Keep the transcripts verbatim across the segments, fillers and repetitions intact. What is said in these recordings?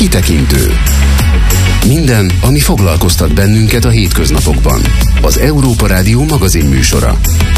Kitekintő. Minden, ami foglalkoztat bennünket a hétköznapokban. Az Európa Rádió magazinműsora.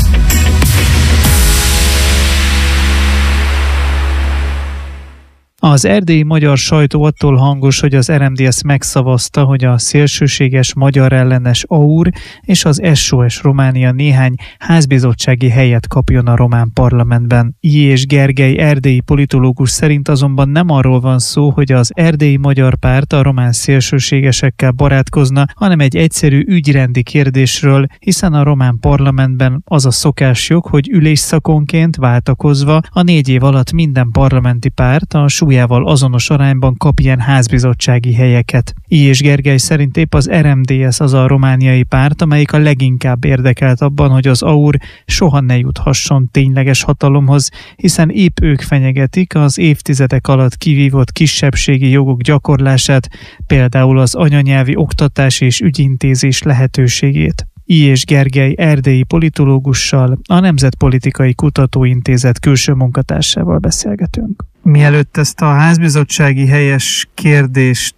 Az erdélyi magyar sajtó attól hangos, hogy az er em dé es megszavazta, hogy a szélsőséges magyar ellenes á u er és az es o es Románia néhány házbizottsági helyet kapjon a román parlamentben. J. Gergely erdélyi politológus szerint azonban nem arról van szó, hogy az erdélyi magyar párt a román szélsőségesekkel barátkozna, hanem egy egyszerű ügyrendi kérdésről, hiszen a román parlamentben az a szokásjog, hogy ülésszakonként váltakozva a négy év alatt minden parlamenti párt a súlyával azonos arányban kap ilyen házbizottsági helyeket. J. Gergely szerint épp az er em dé es az a romániai párt, amelyik a leginkább érdekelt abban, hogy az á u er soha ne juthasson tényleges hatalomhoz, hiszen épp ők fenyegetik az évtizedek alatt kivívott kisebbségi jogok gyakorlását, például az anyanyelvi oktatás és ügyintézés lehetőségét. J. Gergely erdélyi politológussal, a Nemzetpolitikai Kutatóintézet külső munkatársával beszélgetünk. Mielőtt ezt a házbizottsági helyes kérdést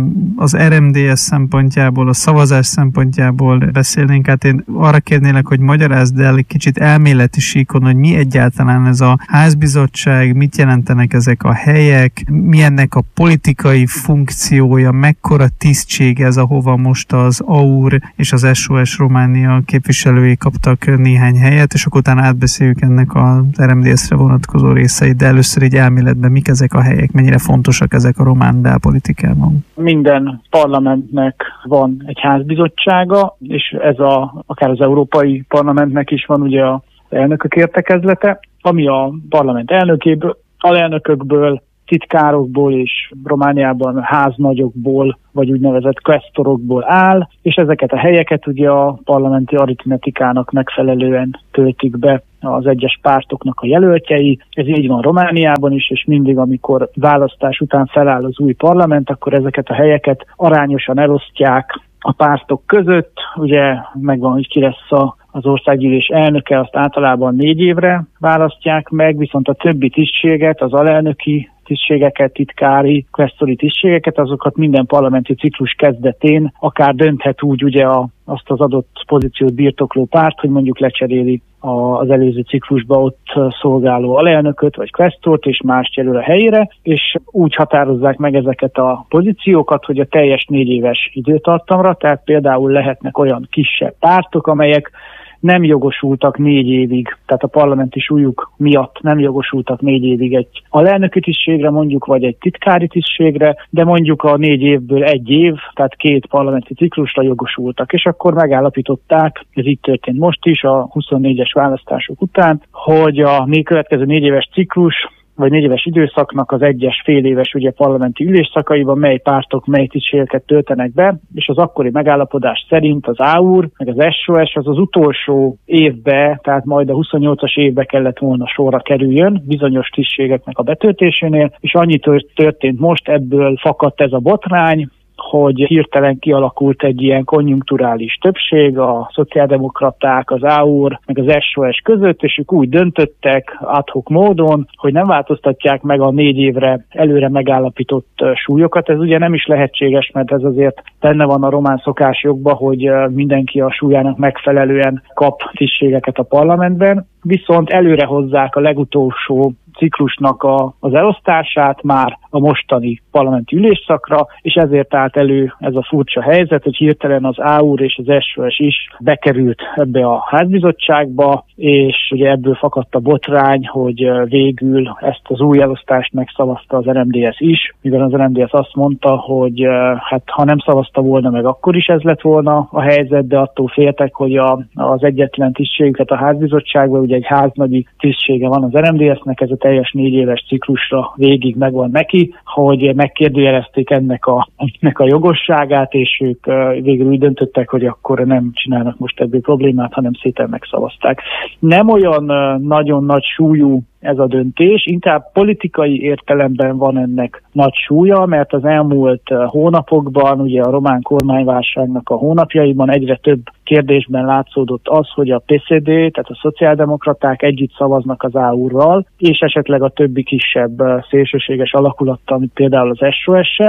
az er em dé es szempontjából, a szavazás szempontjából beszélnénk, hát én arra kérnélek, hogy magyarázd el egy kicsit elméleti síkon, hogy mi egyáltalán ez a házbizottság, mit jelentenek ezek a helyek, mi ennek a politikai funkciója, mekkora tisztség ez, ahova most az á u er és az es o es Románia képviselői kaptak néhány helyet, és akkor utána átbeszéljük ennek az er em dé es-re vonatkozó részeit, de először egy elmélet. De mik ezek a helyek, mennyire fontosak ezek a román belpolitikában? Minden parlamentnek van egy házbizottsága, és ez a, akár az Európai Parlamentnek is van ugye az elnökök értekezlete, ami a parlament elnökéből, alelnökökből, titkárokból és Romániában háznagyokból, vagy úgynevezett questorokból áll, és ezeket a helyeket ugye a parlamenti aritmetikának megfelelően töltik be az egyes pártoknak a jelöltjei. Ez így van Romániában is, és mindig, amikor választás után feláll az új parlament, akkor ezeket a helyeket arányosan elosztják a pártok között. Ugye megvan, hogy ki lesz a az országgyűlés elnöke, azt általában négy évre választják meg, viszont a többi tisztséget, az alelnöki tisztségeket, titkári, questori tisztségeket, azokat minden parlamenti ciklus kezdetén akár dönthet úgy ugye a, azt az adott pozíciót birtokló párt, hogy mondjuk lecseréli a, az előző ciklusba ott szolgáló alelnököt vagy questort, és mást jelöl a helyére, és úgy határozzák meg ezeket a pozíciókat, hogy a teljes négy éves időtartamra, tehát például lehetnek olyan kisebb pártok, amelyek nem jogosultak négy évig, tehát a parlamenti súlyuk miatt nem jogosultak négy évig egy alelnöki tisztségre mondjuk, vagy egy titkári tisztségre, de mondjuk a négy évből egy év, tehát két parlamenti ciklusra jogosultak, és akkor megállapították, ez így történt most is a huszonnégyes választások után, hogy a még következő négy éves ciklus vagy négy éves időszaknak az egyes fél éves ugye parlamenti ülésszakaiban mely pártok mely tisztségeket töltenek be, és az akkori megállapodás szerint az á u er meg az es o es az az utolsó évbe, tehát majd a huszonnyolcas évbe kellett volna sorra kerüljön bizonyos tisztségeknek a betöltésénél, és annyi történt most, ebből fakadt ez a botrány, hogy hirtelen kialakult egy ilyen konjunkturális többség, a szociáldemokraták, az á u er, meg az es o es között, és ők úgy döntöttek ad hoc módon, hogy nem változtatják meg a négy évre előre megállapított súlyokat. Ez ugye nem is lehetséges, mert ez azért benne van a román szokásjogban, hogy mindenki a súlyának megfelelően kap tisztségeket a parlamentben, viszont előre hozzák a legutolsó ciklusnak a, az elosztását már a mostani parlamenti ülésszakra, és ezért állt elő ez a furcsa helyzet, hogy hirtelen az á u er és az es o es is bekerült ebbe a házbizottságba, és ugye ebből fakadt a botrány, hogy végül ezt az új elosztást megszavazta az er em dé es is, mivel az er em dé es azt mondta, hogy hát ha nem szavazta volna meg, akkor is ez lett volna a helyzet, de attól féltek, hogy a, az egyetlen tisztségüket a házbizottságban, ugye egy háznagyi tisztsége van az er em dé esnek, ez a teljes négy éves ciklusra végig megvan neki, hogy megkérdőjelezték ennek a, ennek a jogosságát, és ők végül úgy döntöttek, hogy akkor nem csinálnak most ebből problémát, hanem szépen megszavazták. Nem olyan nagyon nagy súlyú ez a döntés, inkább politikai értelemben van ennek nagy súlya, mert az elmúlt hónapokban, ugye a román kormányválságnak a hónapjaiban egyre több kérdésben látszódott az, hogy a pé es zé dé, tehát a szociáldemokraták együtt szavaznak az á u er-ral, és esetleg a többi kisebb szélsőséges alakulattal, mint például az es o es-sel,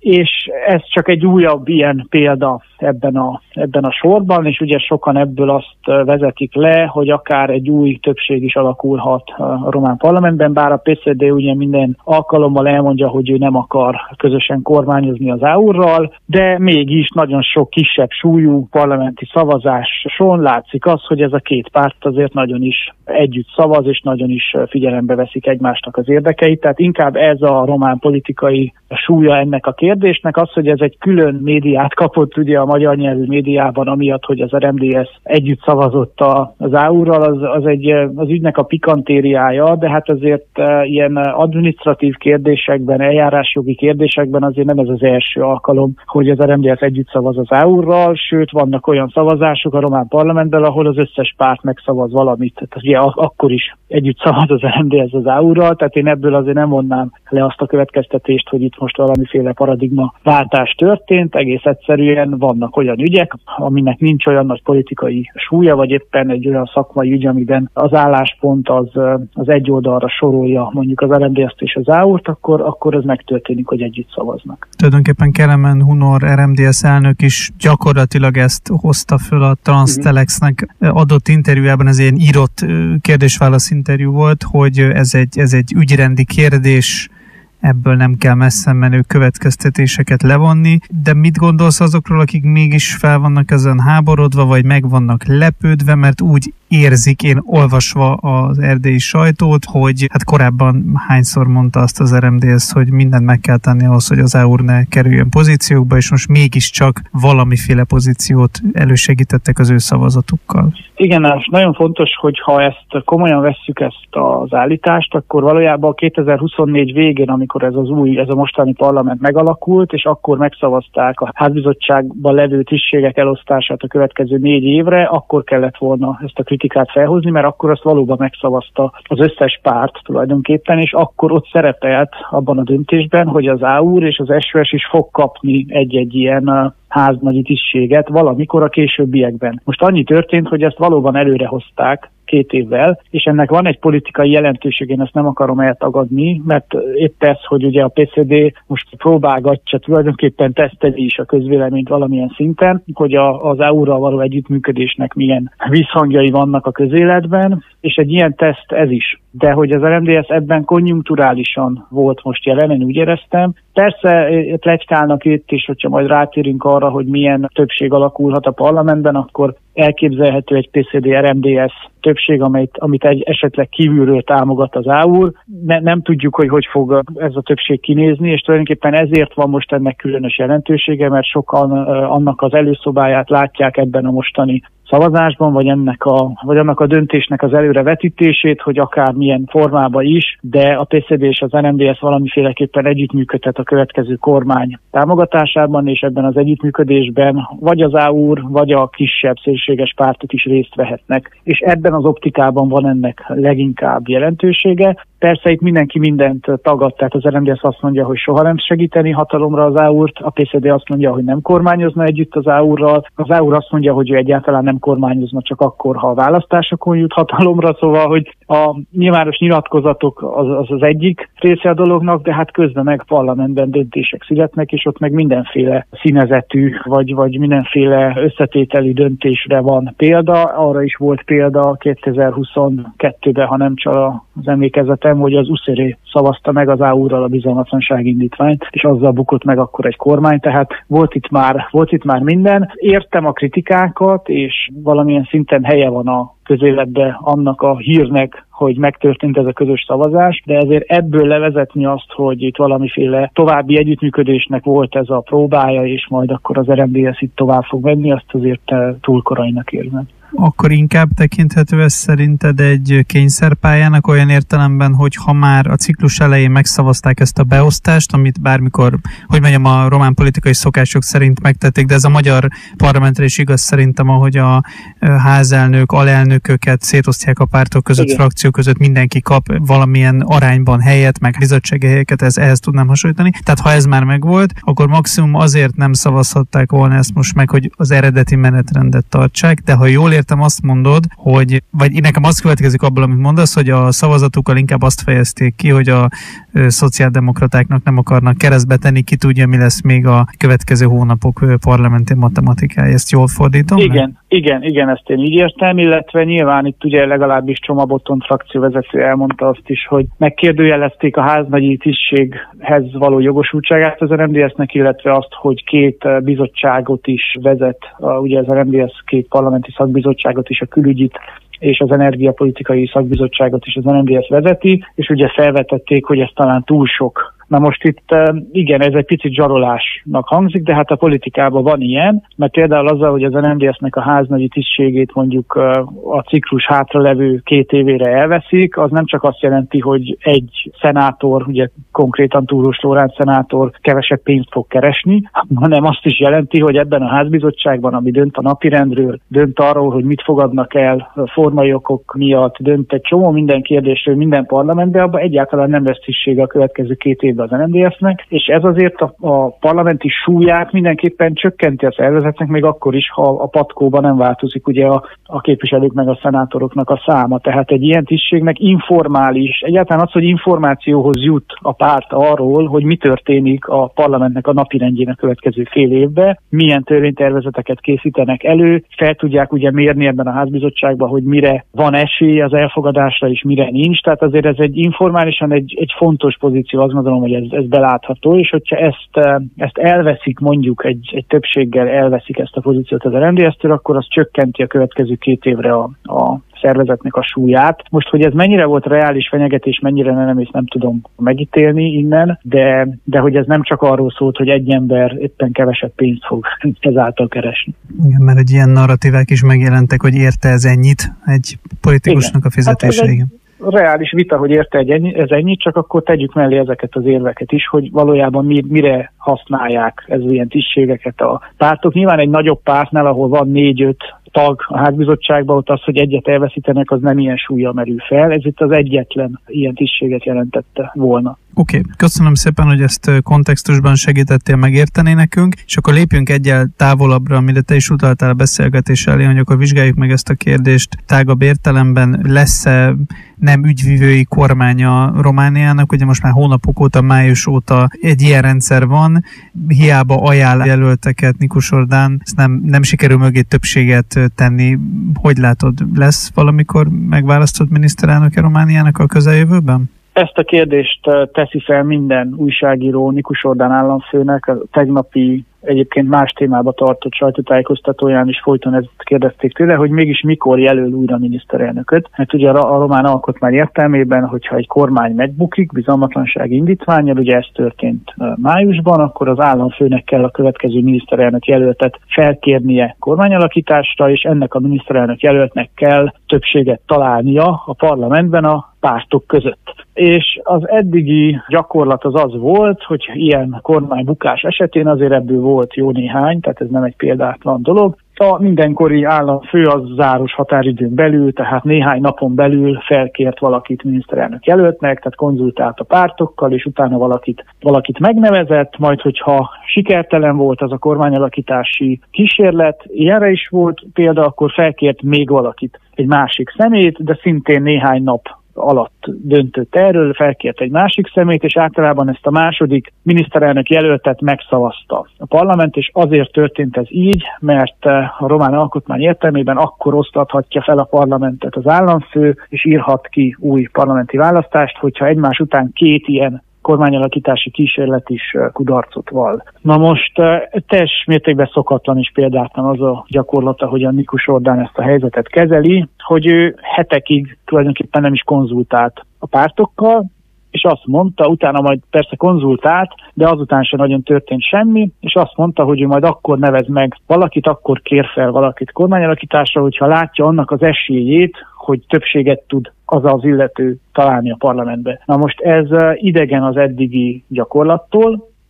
és ez csak egy újabb ilyen példa ebben a, ebben a sorban, és ugye sokan ebből azt vezetik le, hogy akár egy új többség is alakulhat a román parlamentben, bár a pé cé dé ugye minden alkalommal elmondja, hogy ő nem akar közösen kormányozni az á u er-ral, de mégis nagyon sok kisebb súlyú parlamenti szavazáson látszik az, hogy ez a két párt azért nagyon is együtt szavaz, és nagyon is figyelembe veszik egymásnak az érdekeit, tehát inkább ez a román politikai súlya ennek a kérdésnek, az, hogy ez egy külön médiát kapott ugye a magyar nyelvű médiában, amiatt, hogy az er em dé es együtt szavazott az á u er-ral, az, az, egy, az ügynek a pikantériája, de hát azért e, ilyen adminisztratív kérdésekben, eljárásjogi kérdésekben azért nem ez az első alkalom, hogy az er em dé es együtt szavaz az á u er-ral, sőt vannak olyan szavazások a román parlamentben, ahol az összes párt megszavaz valamit. Tehát ugye akkor is együtt szavaz az er em dé es az á u er-ral, tehát én ebből azért nem vonnám le azt a következtetést, hogy itt most valamiféle paradigma váltás történt, egész egyszerűen vannak olyan ügyek, aminek nincs olyan nagy politikai súlya, vagy éppen egy olyan szakmai ügy, amiben az álláspont az, az egy oldalra sorolja mondjuk az er em dé es-t és az á u er-t, akkor, akkor ez megtörténik, hogy együtt szavaznak. Tulajdonképpen Kelemen Hunor er em dé es elnök is gyakorlatilag ezt hozta föl a Transztelexnek adott interjújában, ez ilyen írott kérdés-válasz interjú volt, hogy ez egy, ez egy ügyrendi kérdés, ebből nem kell messze menő következtetéseket levonni, de mit gondolsz azokról, akik mégis fel vannak ezen háborodva, vagy meg vannak lepődve, mert úgy érzik, én olvasva az erdélyi sajtót, hogy hát korábban hányszor mondta azt az er em dé es, hogy mindent meg kell tenni ahhoz, hogy az á u er ne kerüljön pozíciókba, és most mégiscsak valamiféle pozíciót elősegítettek az ő szavazatukkal. Igen, és nagyon fontos, hogy ha ezt komolyan vesszük ezt az állítást, akkor valójában kétezer-huszonnégy végén, amikor ez az új, ez a mostani parlament megalakult, és akkor megszavazták a házbizottságban levő tisztségek elosztását a következő négy évre, akkor kellett volna ezt a kritikát felhozni, mert akkor azt valóban megszavazta az összes párt tulajdonképpen, és akkor ott szerepelt abban a döntésben, hogy az á u er és az es o es is fog kapni egy-egy ilyen háznagyi tisztséget valamikor a későbbiekben. Most annyi történt, hogy ezt valóban előrehozták két évvel, és ennek van egy politikai jelentőség, én ezt nem akarom eltagadni, mert épp ez, hogy ugye a pé cé dé most próbálgatja, tulajdonképpen teszteli is a közvéleményt valamilyen szinten, hogy a, az á u er-ral való együttműködésnek milyen visszhangjai vannak a közéletben, és egy ilyen teszt ez is. De hogy az er em dé es ebben konjunkturálisan volt most jelen, én úgy éreztem. Persze pletykálnak itt is, hogyha majd rátérünk arra, hogy milyen többség alakulhat a parlamentben, akkor elképzelhető egy pé cé dé er em dé es többség, amit, amit egy esetleg kívülről támogat az á u er. Ne, nem tudjuk, hogy hogy fog ez a többség kinézni, és tulajdonképpen ezért van most ennek különös jelentősége, mert sokan uh, annak az előszobáját látják ebben a mostani szavazásban, vagy ennek a, vagy annak a döntésnek az előrevetítését, hogy akár milyen formában is, de a pé cé dé és az er em dé es valamiféleképpen együttműködhet a következő kormány támogatásában, és ebben az együttműködésben vagy az á u er, vagy a kisebb szélsőséges pártok is részt vehetnek. És ebben az optikában van ennek leginkább jelentősége. Persze itt mindenki mindent tagad, tehát az er em dé es azt mondja, hogy soha nem segíteni hatalomra az á u er-t, a pé cé dé azt mondja, hogy nem kormányozna együtt az á u er-ral, az á u er azt mondja, hogy ő egyáltalán nem kormányozna csak akkor, ha a választásokon jut hatalomra, szóval, hogy a nyilvános nyilatkozatok az, az az egyik része a dolognak, de hát közben meg parlamentben döntések születnek, és ott meg mindenféle színezetű, vagy, vagy mindenféle összetételi döntésre van példa. Arra is volt példa kétezer-huszonkettőben, ha nem csal az emlékezetem, hogy az u es zé er szavazta meg az á u er-ral a bizalmatlansági indítványt, és azzal bukott meg akkor egy kormány, tehát volt itt már, volt itt már minden. Értem a kritikákat, és valamilyen szinten helye van a közéletben annak a hírnek, hogy megtörtént ez a közös szavazás, de ezért ebből levezetni azt, hogy itt valamiféle további együttműködésnek volt ez a próbája, és majd akkor az er em dé es itt tovább fog menni, azt azért túl korainak érzem. Akkor inkább tekinthető ez szerinted egy kényszerpályának olyan értelemben, hogy ha már a ciklus elején megszavazták ezt a beosztást, amit bármikor, hogy mondjam, a román politikai szokások szerint megtették, de ez a magyar parlamentre is igaz szerintem, ahogy a házelnök, alelnököket szétosztják a pártok között, igen, frakciók között, mindenki kap valamilyen arányban helyet, meg bizottsági helyeket, ez, ehhez tudnám hasonlítani. Tehát ha ez már megvolt, akkor maximum azért nem szavazhatták volna ezt most meg, hogy az eredeti menetrendet tartsák, de ha jól értem, azt mondod, hogy, vagy nekem azt következik abból, amit mondasz, hogy a szavazatukkal inkább azt fejezték ki, hogy a ö, szociáldemokratáknak nem akarnak keresztbe tenni, ki tudja, mi lesz még a következő hónapok ö, parlamenti matematikája. Ezt jól fordítom? Igen, nem? igen, igen, ezt én így értem, illetve nyilván itt ugye legalábbis Csoma Botton frakcióvezető elmondta azt is, hogy megkérdőjelezték a háznagyi tisztséghez való jogosultságát az er em dé es-nek, illetve azt, hogy két bizottságot is vezet, ugye az er em dé es két parlamenti szakbizottságot is, a külügyit és az energiapolitikai szakbizottságot is az er em dé es vezeti, és ugye felvetették, hogy ez talán túl sok. Na most itt igen, ez egy picit zsarolásnak hangzik, de hát a politikában van ilyen, mert például azzal, hogy az er em dé es-nek a háznagyi tisztségét mondjuk a ciklus hátralevő két évére elveszik, az nem csak azt jelenti, hogy egy szenátor, ugye konkrétan Túrós Lóránc szenátor kevesebb pénzt fog keresni, hanem azt is jelenti, hogy ebben a házbizottságban, ami dönt a napirendről, dönt arról, hogy mit fogadnak el formai okok miatt, dönt egy csomó minden kérdésről minden parlamentben, abban egyáltalán nem lesz tisztsége a következő két év az er em dé es-nek, és ez azért a, a parlamenti súlyát mindenképpen csökkenti a szervezetnek, még akkor is, ha a patkóban nem változik ugye a, a képviselők meg a szenátoroknak a száma. Tehát egy ilyen tisztségnek informális, egyáltalán az, hogy információhoz jut a párt arról, hogy mi történik a parlamentnek a napirendjén a következő fél évben, milyen törvénytervezeteket készítenek elő, fel tudják ugye mérni ebben a házbizottságban, hogy mire van esély az elfogadásra, és mire nincs. Tehát azért ez egy informálisan egy, egy fontos pozíció, azt gondolom, hogy ez, ez belátható, és hogyha ezt, ezt elveszik, mondjuk egy, egy többséggel elveszik ezt a pozíciót az er em dé es-től, akkor az csökkenti a következő két évre a, a szervezetnek a súlyát. Most, hogy ez mennyire volt reális fenyegetés, mennyire nem, ezt nem tudom megítélni innen, de, de hogy ez nem csak arról szólt, hogy egy ember éppen kevesebb pénzt fog ezáltal keresni. Igen, mert egy ilyen narratívák is megjelentek, hogy érte ez ennyit egy politikusnak a fizetése. Hát igen. Reális vita, hogy érte egy ennyi, ez ennyit, csak akkor tegyük mellé ezeket az érveket is, hogy valójában mi, mire használják ez ilyen tisztségeket a pártok. Nyilván egy nagyobb pártnál, ahol van négy-öt tag a házbizottságban, ott az, hogy egyet elveszítenek, az nem ilyen súlya merül fel. Ez itt az egyetlen ilyen tisztséget jelentette volna. Oké, okay. Köszönöm szépen, hogy ezt kontextusban segítettél megérteni nekünk, és akkor lépjünk egyel távolabbra, amire te is utaltál a beszélgetés elé, hogy akkor vizsgáljuk meg ezt a kérdést tágabb értelemben. Lesz-e nem ügyvivői kormánya Romániának? Ugye most már hónapok óta, május óta egy ilyen rendszer van, hiába ajánl jelölteket Nikus Orbán, ezt nem, nem sikerül mögé többséget tenni. Hogy látod, lesz valamikor megválasztott miniszterelnöke Romániának a közeljövőben? Ezt a kérdést teszi fel minden újságíró Nikus Orbán államfőnek. A tegnapi egyébként más témába tartott sajtótájékoztatóján is folyton ezt kérdezték tőle, hogy mégis mikor jelöl újra miniszterelnököt. Mert ugye a román alkotmány értelmében, hogyha egy kormány megbukik bizalmatlansági indítvánnyal, ugye ez történt májusban, akkor az államfőnek kell a következő miniszterelnök jelöltet felkérnie kormányalakításra, és ennek a miniszterelnök jelöltnek kell többséget találnia a parlamentben a pártok között. És az eddigi gyakorlat az az volt, hogy ilyen kormánybukás esetén azért ebből volt jó néhány, tehát ez nem egy példátlan dolog. A mindenkori államfő az záros határidőn belül, tehát néhány napon belül felkért valakit miniszterelnök jelöltnek, tehát konzultált a pártokkal, és utána valakit, valakit megnevezett, majd hogyha sikertelen volt az a kormányalakítási kísérlet, ilyenre is volt példa, akkor felkért még valakit, egy másik szemét, de szintén néhány nap alatt döntött erről, felkért egy másik szemét, és általában ezt a második miniszterelnök jelöltet megszavazta a parlament, és azért történt ez így, mert a román alkotmány értelmében akkor osztathatja fel a parlamentet az államfő, és írhat ki új parlamenti választást, hogyha egymás után két ilyen kormányalakítási kísérlet is kudarcot vall. Na most teljes mértékben szokatlan és példátlan az a gyakorlata, hogy a Nikus Orbán ezt a helyzetet kezeli, hogy ő hetekig tulajdonképpen nem is konzultált a pártokkal, és azt mondta, utána majd persze konzultált, de azután sem nagyon történt semmi, és azt mondta, hogy ő majd akkor nevez meg valakit, akkor kér fel valakit kormányalakításra, hogyha látja annak az esélyét, hogy többséget tud az az illető találni a parlamentbe. Na most ez idegen az eddigi gyakorlattól,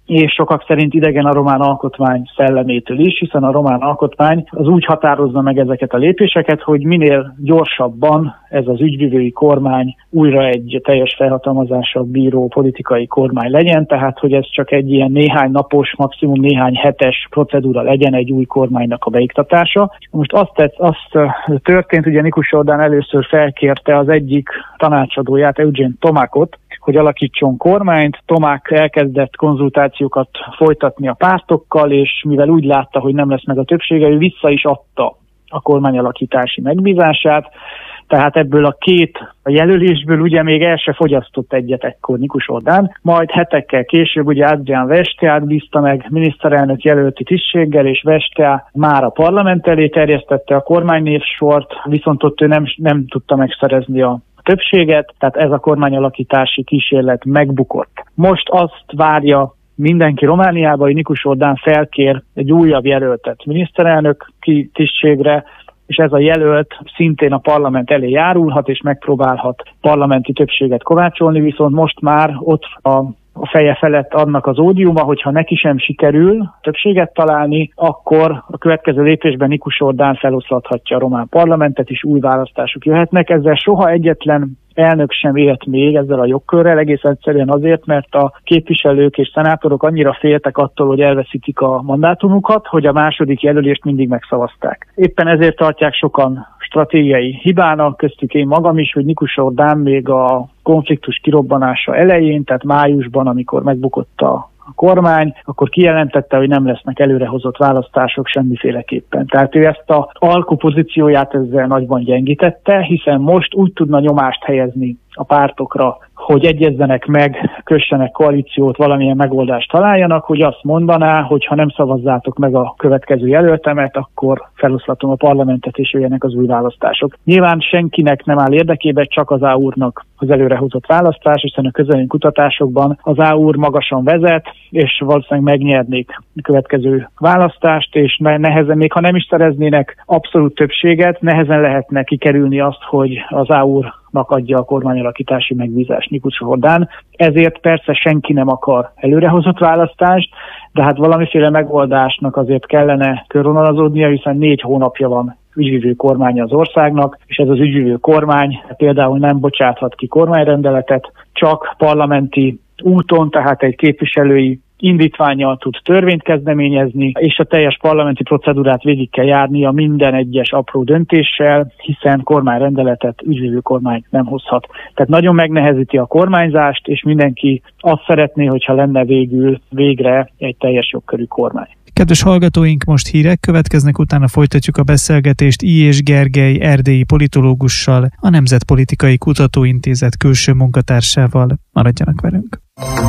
és sokak szerint idegen a román alkotmány szellemétől is, hiszen a román alkotmány az úgy határozza meg ezeket a lépéseket, hogy minél gyorsabban ez az ügyvivői kormány újra egy teljes felhatalmazással bíró politikai kormány legyen, tehát hogy ez csak egy ilyen néhány napos, maximum néhány hetes procedúra legyen egy új kormánynak a beiktatása. Most azt, tett, azt történt, ugye Nikus Orbán először felkérte az egyik tanácsadóját, Eugen Tomákot, hogy alakítson kormányt. Tomák elkezdett konzultációkat folytatni a pártokkal, és mivel úgy látta, hogy nem lesz meg a többsége, ő vissza is adta a kormányalakítási megbízását. Tehát ebből a két a jelölésből ugye még el se fogyasztott egyet ekkor Nikus Orbán, majd hetekkel később ugye Adrián Veszteát bízta meg miniszterelnök jelölti tisztséggel, és Vesztea már a parlament elé terjesztette a kormánynévsort, viszont ott ő nem, nem tudta megszerezni a többséget, tehát ez a kormányalakítási kísérlet megbukott. Most azt várja mindenki Romániában, hogy Nikus Orbán felkér egy újabb jelöltet miniszterelnök tisztségre, és ez a jelölt szintén a parlament elé járulhat, és megpróbálhat parlamenti többséget kovácsolni, viszont most már ott a a feje felett annak az ódiuma, hogyha neki sem sikerül többséget találni, akkor a következő lépésben Nikus Orbán feloszlathatja a román parlamentet, és új választások jöhetnek. Ezzel soha egyetlen elnök sem élt még ezzel a jogkörrel, egész egyszerűen azért, mert a képviselők és szenátorok annyira féltek attól, hogy elveszítik a mandátumukat, hogy a második jelölést mindig megszavazták. Éppen ezért tartják sokan stratégiai hibának, köztük én magam is, hogy Nikus Orbán még a konfliktus kirobbanása elején, tehát májusban, amikor megbukott a a kormány, akkor kijelentette, hogy nem lesznek előrehozott választások semmiféleképpen. Tehát ő ezt az alkupozícióját ezzel nagyban gyengítette, hiszen most úgy tudna nyomást helyezni a pártokra, hogy egyezzenek meg, kössenek koalíciót, valamilyen megoldást találjanak, hogy azt mondaná, hogy ha nem szavazzátok meg a következő jelöltemet, akkor feloszlatom a parlamentet, és jöjjenek az új választások. Nyilván senkinek nem áll érdekében, csak az á úrnak az előrehozott választás, hiszen a közvéleménykutatásokban az á úr magasan vezet, és valószínűleg megnyernék a következő választást, és nehezen, még ha nem is szereznének abszolút többséget, nehezen lehetne kikerülni azt, hogy az á úrnak adja a kormányalakítási megbízást Nikus Orbán. Ezért persze senki nem akar előrehozott választást, de hát valamiféle megoldásnak azért kellene körvonalazódnia, hiszen négy hónapja van ügyvivő kormánya az országnak, és ez az ügyvivő kormány például nem bocsáthat ki kormányrendeletet, csak parlamenti úton, tehát egy képviselői indítvánnyal tud törvényt kezdeményezni, és a teljes parlamenti procedúrát végig kell járnia minden egyes apró döntéssel, hiszen kormányrendeletet ügyvivő kormány nem hozhat. Tehát nagyon megnehezíti a kormányzást, és mindenki azt szeretné, hogyha lenne végül végre egy teljes jogkörű kormány. Kedves hallgatóink, most hírek következnek, utána folytatjuk a beszélgetést I. és Gergely erdélyi politológussal, a Nemzetpolitikai Kutatóintézet külső munkatársával. Maradjanak velünk!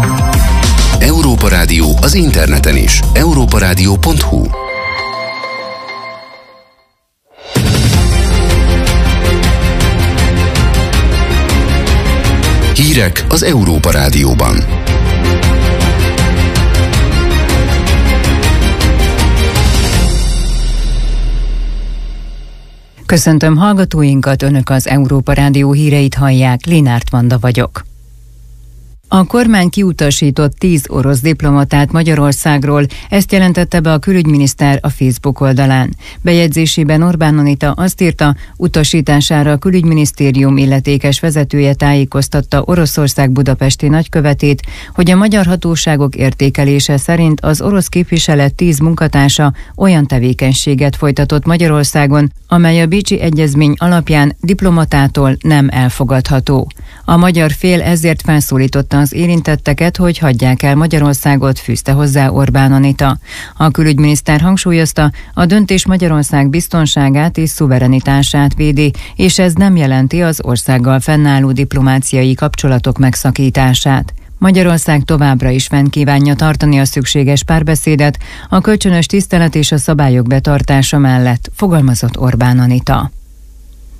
Európa Rádió az interneten is. európa rádió pont hu. Hírek az Európa Rádióban. Köszöntöm hallgatóinkat, önök az Európa Rádió híreit hallják, Lénárt Vanda vagyok. A kormány kiutasított tíz orosz diplomatát Magyarországról, ezt jelentette be a külügyminiszter a Facebook oldalán. Bejegyzésében Orbán Anita azt írta, utasítására a külügyminisztérium illetékes vezetője tájékoztatta Oroszország budapesti nagykövetét, hogy a magyar hatóságok értékelése szerint az orosz képviselet tíz munkatársa olyan tevékenységet folytatott Magyarországon, amely a Bécsi Egyezmény alapján diplomatától nem elfogadható. A magyar fél ezért felszólította az érintetteket, hogy hagyják el Magyarországot, fűzte hozzá Orbán Anita. A külügyminiszter hangsúlyozta, a döntés Magyarország biztonságát és szuverenitását védi, és ez nem jelenti az országgal fennálló diplomáciai kapcsolatok megszakítását. Magyarország továbbra is fenn kívánja tartani a szükséges párbeszédet, a kölcsönös tisztelet és a szabályok betartása mellett, fogalmazott Orbán Anita.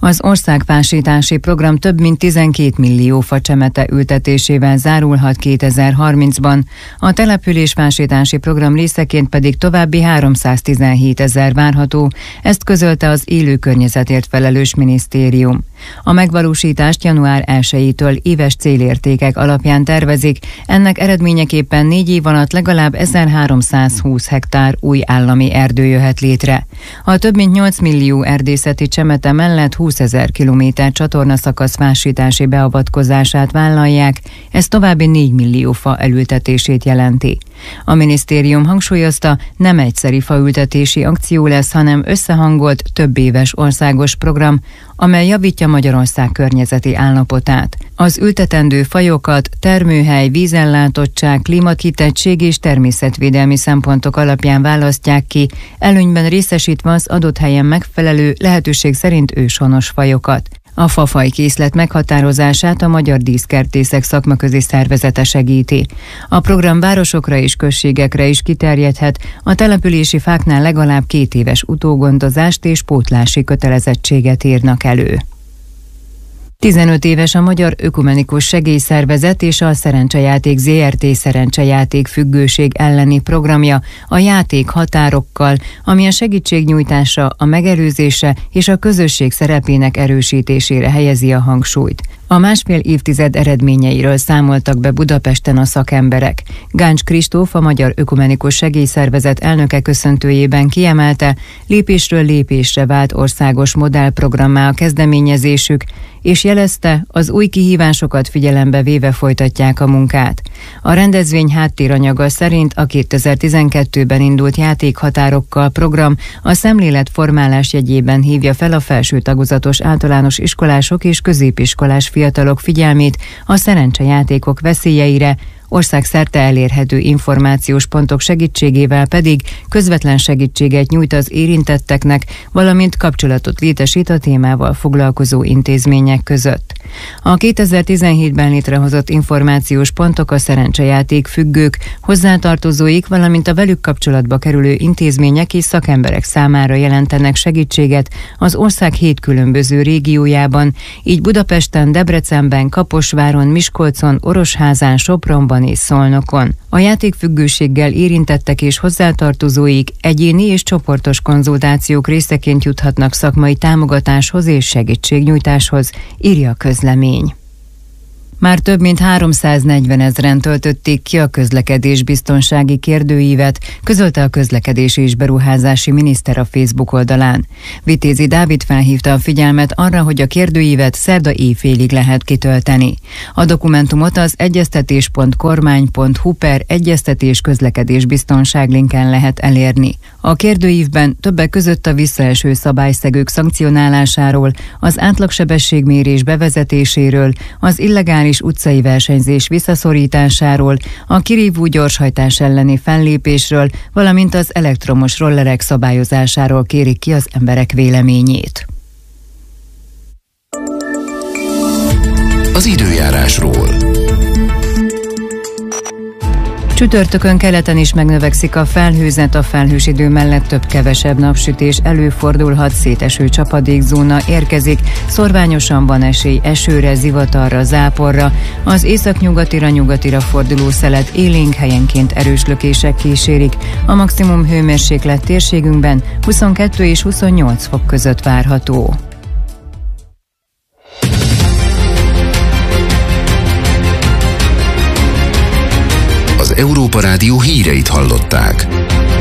Az országfásítási program több mint tizenkét millió facsemete ültetésével zárulhat kétezer-harmincban, a településfásítási program részeként pedig további háromszáztizenhét ezer várható, ezt közölte az élő környezetért felelős minisztérium. A megvalósítást január elsejétől éves célértékek alapján tervezik, ennek eredményeképpen négy év alatt legalább ezerháromszázhúsz hektár új állami erdő jöhet létre. A több mint nyolc millió erdészeti csemete mellett húszezer kilométer csatornaszakasz fásítási beavatkozását vállalják, ez további négy millió fa elültetését jelenti. A minisztérium hangsúlyozta, nem egyszeri faültetési akció lesz, hanem összehangolt, több éves országos program, amely javítja Magyarország környezeti állapotát. Az ültetendő fajokat termőhely, vízellátottság, klímakitettség és természetvédelmi szempontok alapján választják ki, előnyben részesítve az adott helyen megfelelő, lehetőség szerint őshonos fajokat. A fafajkészlet meghatározását a Magyar Díszkertészek szakmaközi szervezete segíti. A program városokra és községekre is kiterjedhet, a települési fáknál legalább két éves utógondozást és pótlási kötelezettséget írnak elő. tizenöt éves a Magyar Ökumenikus Segélyszervezet és a Szerencsejáték zé er té szerencsejáték függőség elleni programja a játék határokkal, ami a segítségnyújtásra, a megelőzésre és a közösség szerepének erősítésére helyezi a hangsúlyt. A másfél évtized eredményeiről számoltak be Budapesten a szakemberek. Gáncs Kristóf, a Magyar Ökumenikus Segélyszervezet elnöke köszöntőjében kiemelte, lépésről lépésre vált országos modellprogrammá a kezdeményezésük, és jelezte, az új kihívásokat figyelembe véve folytatják a munkát. A rendezvény háttéranyaga szerint a kétezer-tizenkettőben indult játékhatárokkal program a szemléletformálás jegyében hívja fel a felső tagozatos általános iskolások és középiskolás fiatalok figyelmét a szerencsejátékok veszélyeire, országszerte elérhető információs pontok segítségével pedig közvetlen segítséget nyújt az érintetteknek, valamint kapcsolatot létesít a témával foglalkozó intézmények között. A kétezer-tizenhétben létrehozott információs pontok a szerencsejáték függők, hozzátartozóik, valamint a velük kapcsolatba kerülő intézmények és szakemberek számára jelentenek segítséget az ország hét különböző régiójában, így Budapesten, Debrecenben, Kaposváron, Miskolcon, Orosházán, Sopronban és Szolnokon. A játékfüggőséggel érintettek és hozzátartozóik egyéni és csoportos konzultációk részeként juthatnak szakmai támogatáshoz és segítségnyújtáshoz, írja a közlemény. Már több mint háromszáznegyven ezren töltötték ki a közlekedésbiztonsági kérdőívet, közölte a közlekedési és beruházási miniszter a Facebook oldalán. Vitézi Dávid felhívta a figyelmet arra, hogy a kérdőívet szerda éjfélig lehet kitölteni. A dokumentumot az egyeztetés pont kormány pont hu per egyeztetés közlekedésbiztonság linken lehet elérni. A kérdőívben többek között a visszaeső szabályszegők szankcionálásáról, az átlagsebességmérés bevezetéséről, az illegális utcai versenyzés visszaszorításáról, a kirívó gyorshajtás elleni fellépésről, valamint az elektromos rollerek szabályozásáról kérik ki az emberek véleményét. Az időjárásról. Csütörtökön keleten is megnövekszik a felhőzet, a felhős idő mellett több-kevesebb napsütés előfordulhat, széteső csapadékzóna érkezik, szorványosan van esély esőre, zivatarra, záporra, az északnyugatira, nyugatira forduló szelet élénk, helyenként erős lökések kísérik, a maximum hőmérséklet térségünkben huszonkettő és huszonnyolc fok között várható. Az Európa Rádió híreit hallották.